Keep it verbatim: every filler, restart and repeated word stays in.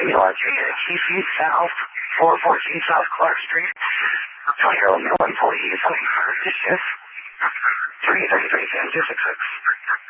Ambulance T C South, four fourteen South Clark Street. twenty-year-old male employee is looking for this shift. three thirty-three San two six six.